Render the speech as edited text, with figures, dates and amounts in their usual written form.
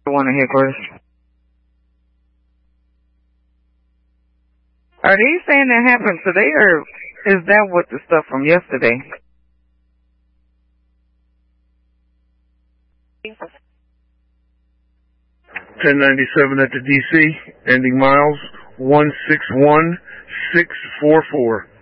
One headquarters. Are they saying that happened today, or is that what the stuff from yesterday? 1097 at the DC, ending miles 161644.